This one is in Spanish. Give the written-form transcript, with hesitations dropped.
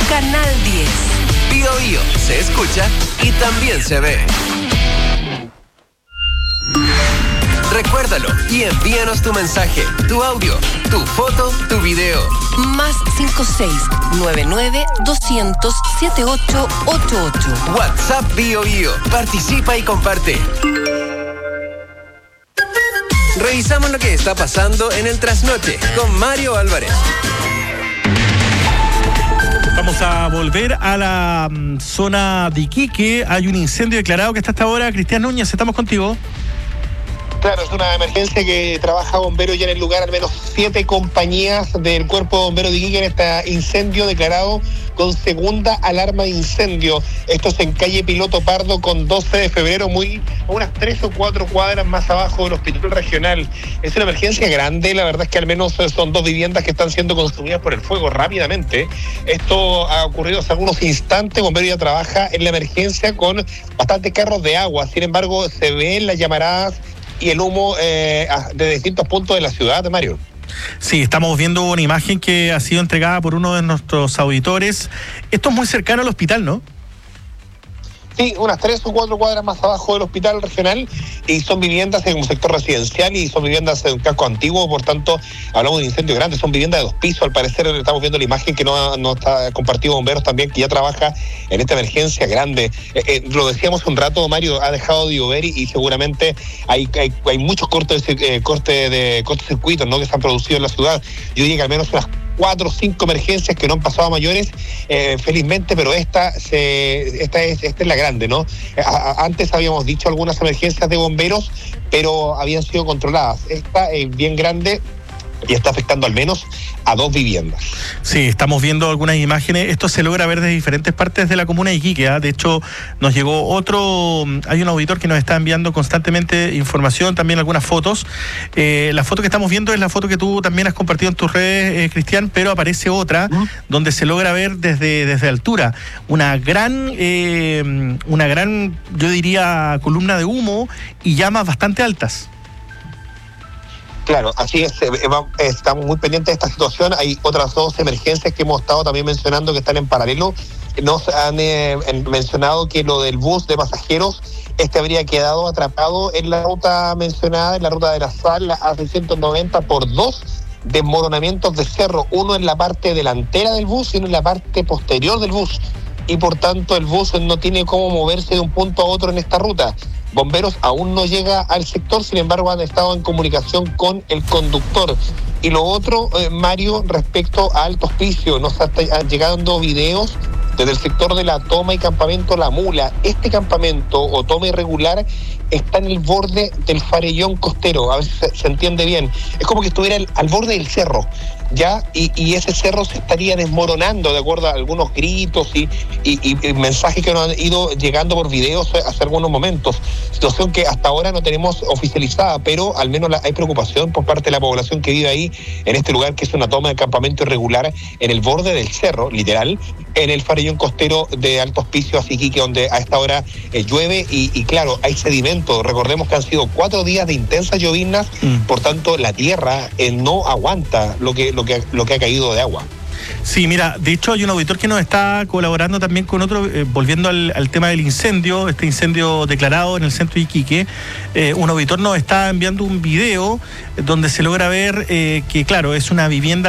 Canal 10. Bío Bío se escucha y también se ve. Recuérdalo y envíanos tu mensaje, tu audio, tu foto, tu video. Más 56-99-200-7888. WhatsApp Bío Bío. Participa y comparte. Revisamos lo que está pasando en el trasnoche con Mario Álvarez. Vamos a volver a la zona de Iquique. Hay un incendio declarado que está hasta ahora. Cristian Núñez, estamos contigo. Claro, es una emergencia que trabaja bomberos ya en el lugar, al menos 7 compañías del Cuerpo de Bomberos de Iquique en este incendio declarado con segunda alarma de incendio. Esto es en calle Piloto Pardo con 12 de febrero, a unas 3 o 4 cuadras más abajo del Hospital Regional. Es una emergencia grande, la verdad es que al menos son 2 viviendas que están siendo consumidas por el fuego rápidamente. Esto ha ocurrido hace algunos instantes, bomberos ya trabaja en la emergencia con bastantes carros de agua, sin embargo se ven las llamaradas y el humo de distintos puntos de la ciudad, Mario. Sí, estamos viendo una imagen que ha sido entregada por uno de nuestros auditores. Esto es muy cercano al hospital, ¿no? Sí, unas 3 o 4 cuadras más abajo del Hospital Regional, y son viviendas en un sector residencial y son viviendas en un casco antiguo, por tanto hablamos de un incendio grande, son viviendas de 2 pisos, al parecer estamos viendo la imagen que no está compartido bomberos también, que ya trabaja en esta emergencia grande. Lo decíamos un rato, Mario, ha dejado de llover y seguramente hay muchos cortocircuitos, ¿no?, que se han producido en la ciudad. Yo diría que al menos unas 4 o 5 emergencias que no han pasado a mayores, felizmente, pero esta es la grande, ¿no? Antes habíamos dicho algunas emergencias de bomberos, pero habían sido controladas. Esta es bien grande y está afectando al menos a 2 viviendas. Sí, estamos viendo algunas imágenes. Esto se logra ver de diferentes partes de la comuna de Iquique, ¿eh? De hecho, nos llegó hay un auditor que nos está enviando constantemente información, también algunas fotos. La foto que estamos viendo es la foto que tú también has compartido en tus redes, Cristian, pero aparece otra donde se logra ver desde altura una gran, yo diría, columna de humo y llamas bastante altas. Claro, así es, estamos muy pendientes de esta situación. Hay otras 2 emergencias que hemos estado también mencionando que están en paralelo. Nos han mencionado que lo del bus de pasajeros, habría quedado atrapado en la ruta mencionada, en la ruta de la Sal, la A690, por 2 desmoronamientos de cerro, uno en la parte delantera del bus y uno en la parte posterior del bus. Y por tanto el bus no tiene cómo moverse de un punto a otro en esta ruta. Bomberos aún no llega al sector, sin embargo han estado en comunicación con el conductor. Y lo otro, Mario, respecto a Alto Hospicio, nos han llegado videos desde el sector de la toma y campamento La Mula. Este campamento o toma irregular está en el borde del farellón costero, a ver si se entiende bien. Es como que estuviera al borde del cerro, ¿ya? Y ese cerro se estaría desmoronando, de acuerdo a algunos gritos y mensajes que nos han ido llegando por videos hace algunos momentos. Situación que hasta ahora no tenemos oficializada, pero al menos hay preocupación por parte de la población que vive ahí, en este lugar que es una toma de campamento irregular en el borde del cerro, literal, en el farellón costero de Alto Hospicio, así que donde a esta hora llueve y claro, hay sedimento. Recordemos que han sido 4 días de intensas lloviznas, por tanto la tierra no aguanta lo que ha caído de agua. Sí, mira, de hecho hay un auditor que nos está colaborando también con otro, volviendo al tema del incendio, este incendio declarado en el centro de Iquique. Un auditor nos está enviando un video donde se logra ver que, claro, es una vivienda